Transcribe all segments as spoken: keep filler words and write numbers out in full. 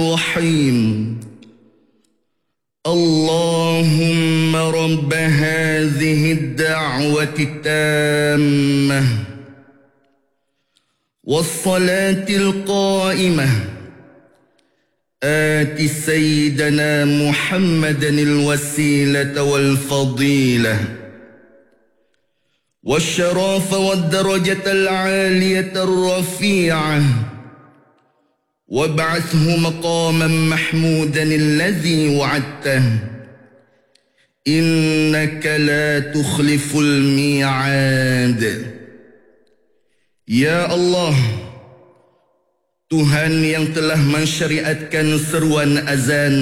الرحيم اللهم رب هذه الدعوة التامة والصلاة القائمة آت سيدنا محمدا الوسيلة والفضيلة والشرف والدرجة العالية الرفيعة وابعثه مقاما محمودا الذي وعدته إنك لا تخلف الميعاد. Ya Allah, Tuhan yang telah mensyariatkan seruan azan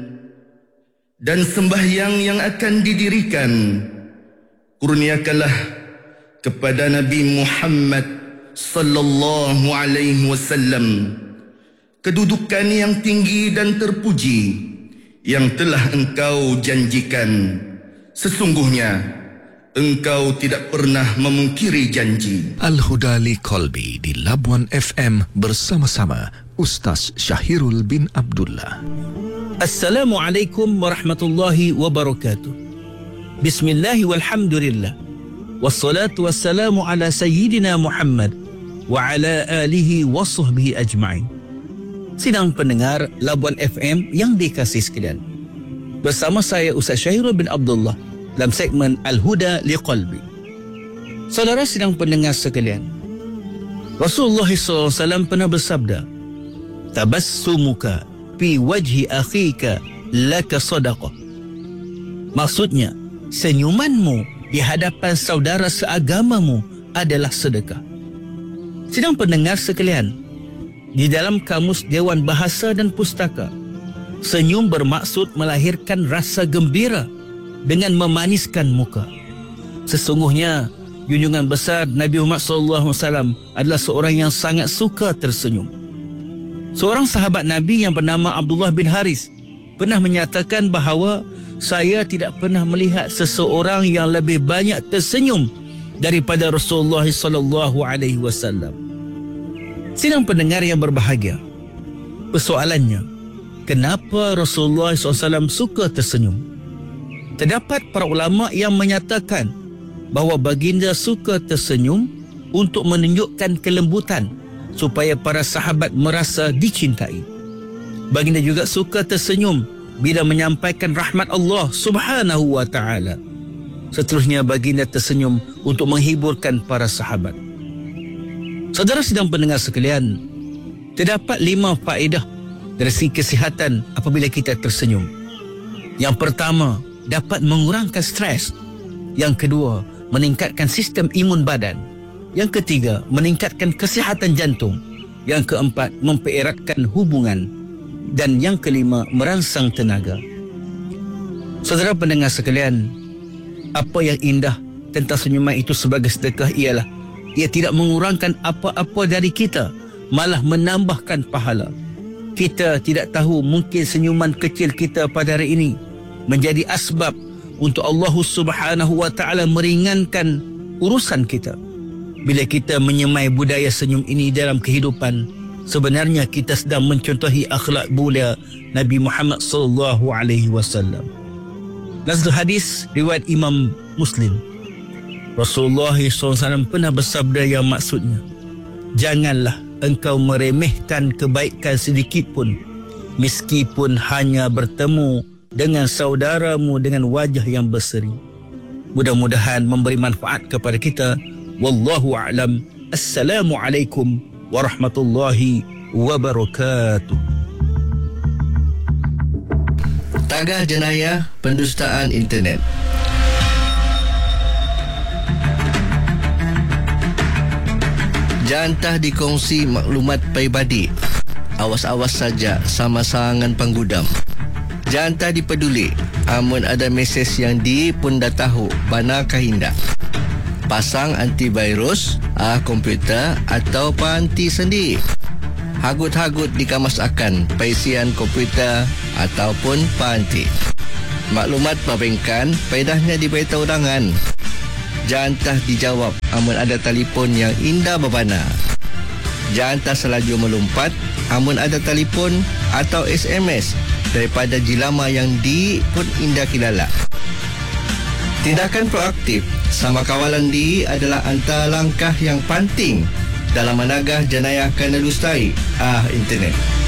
dan sembahyang yang akan didirikan, kurniakanlah kepada Nabi Muhammad sallallahu alaihi wasallam kedudukan yang tinggi dan terpuji yang telah Engkau janjikan. Sesungguhnya Engkau tidak pernah memungkiri janji. Al-Huda li Qalbi di Labuan F M bersama-sama Ustaz Syahirul bin Abdullah. Assalamualaikum warahmatullahi wabarakatuh. Bismillahi walhamdulillah. Wassalatu wassalamu ala sayyidina Muhammad wa ala alihi wa sahbihi ajma'in. Sidang pendengar Labuan F M yang dikasihi sekalian, bersama saya Ustaz Syahirul bin Abdullah dalam segmen Al-Huda li Qalbi. Saudara sidang pendengar sekalian, Rasulullah sallallahu alaihi wasallam pernah bersabda, tabassumuka fi wajhi akhika laka sadaqah. Maksudnya, senyumanmu di hadapan saudara seagamamu adalah sedekah. Sidang pendengar sekalian, di dalam Kamus Dewan Bahasa dan Pustaka, senyum bermaksud melahirkan rasa gembira dengan memaniskan muka. Sesungguhnya junjungan besar Nabi Muhammad sallallahu alaihi wasallam adalah seorang yang sangat suka tersenyum. Seorang sahabat Nabi yang bernama Abdullah bin Haris pernah menyatakan bahawa saya tidak pernah melihat seseorang yang lebih banyak tersenyum daripada Rasulullah sallallahu alaihi wasallam. Sidang pendengar yang berbahagia, persoalannya, kenapa Rasulullah sallallahu alaihi wasallam suka tersenyum? Terdapat para ulama yang menyatakan bahawa baginda suka tersenyum untuk menunjukkan kelembutan supaya para sahabat merasa dicintai. Baginda juga suka tersenyum bila menyampaikan rahmat Allah Subhanahu wa taala. Seterusnya baginda tersenyum untuk menghiburkan para sahabat. Saudara sidang pendengar sekalian, terdapat lima faedah dari segi kesihatan apabila kita tersenyum. Yang pertama, dapat mengurangkan stres. Yang kedua, meningkatkan sistem imun badan. Yang ketiga, meningkatkan kesihatan jantung. Yang keempat, mempereratkan hubungan. Dan yang kelima, merangsang tenaga. Saudara pendengar sekalian, apa yang indah tentang senyuman itu sebagai sedekah ialah ia tidak mengurangkan apa-apa dari kita, malah menambahkan pahala. Kita tidak tahu, mungkin senyuman kecil kita pada hari ini menjadi asbab untuk Allah Subhanahu wa taala meringankan urusan kita. Bila kita menyemai budaya senyum ini dalam kehidupan, sebenarnya kita sedang mencontohi akhlak mulia Nabi Muhammad sallallahu alaihi wasallam. Dalam hadis riwayat Imam Muslim, Rasulullah sallallahu alaihi wasallam pernah bersabda yang maksudnya, janganlah engkau meremehkan kebaikan sedikit pun, meskipun hanya bertemu dengan saudaramu dengan wajah yang berseri. Mudah-mudahan memberi manfaat kepada kita. Wallahu a'lam. Assalamualaikum warahmatullahi wabarakatuh. Tagah jenayah pendustaan internet. Jantah dikongsi maklumat peribadi. Awas-awas saja sama sangan penggudam. Jantah dipeduli. Amun ada mesej yang di pun dah tahu bana kahindak. Pasang antivirus ah komputer atau panti sendi. Hagut-hagut dikamas akan paisian komputer ataupun panti. Maklumat perbankan pedahnya diberitahu undangan. Jantah dijawab amun ada telefon yang indah berbana. Jantah selaju melumpat amun ada telefon atau S M S daripada jilama yang di pun indah kilala. Tindakan proaktif sama kawalan di adalah antara langkah yang penting dalam menagah jenayah kanalustari ah internet.